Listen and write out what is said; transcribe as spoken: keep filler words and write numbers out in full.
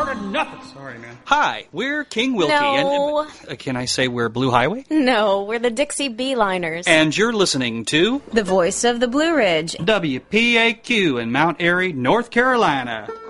started nothing. Sorry, man. Hi, we're King Wilkie. No. And, uh, can I say we're Blue Highway? No, we're the Dixie Beeliners. And you're listening to The Voice of the Blue Ridge. W P A Q in Mount Airy, North Carolina.